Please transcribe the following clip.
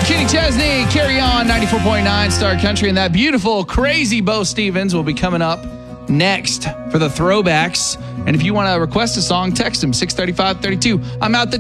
Kenny Chesney, Carry On, 94.9 Star Country, and that beautiful, crazy Bo Stevens will be coming up next for the throwbacks. And if you want to request a song, text him 635-32. I'm out the